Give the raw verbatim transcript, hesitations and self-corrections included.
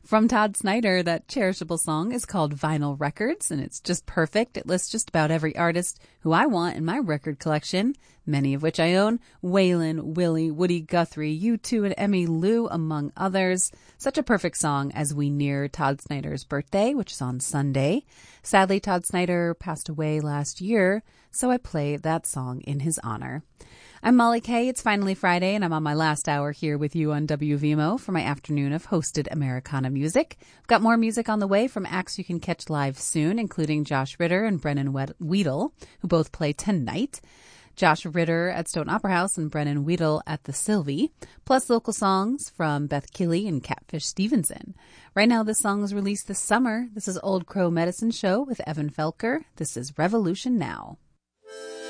From Todd Snyder, that cherishable song is called Vinyl Records, and it's just perfect. It lists just about every artist who I want in my record collection, many of which I own: Waylon, Willie, Woody Guthrie, U two, and Emmylou, among others. Such a perfect song as we near Todd Snyder's birthday, which is on Sunday. Sadly, Todd Snyder passed away last year, so I play that song in his honor. I'm Molly Kay. It's finally Friday, and I'm on my last hour here with you on W V M O for my afternoon of hosted Americana music. I've got more music on the way from acts you can catch live soon, including Josh Ritter and Brennan Weedle, who both play tonight. Josh Ritter at Stoughton Opera House and Brennan Weedle at the Sylvie, plus local songs from Beth Killey and Catfish Stevenson. Right now, this song was released this summer. This is Old Crow Medicine Show with Evan Felker. This is Revolution Now.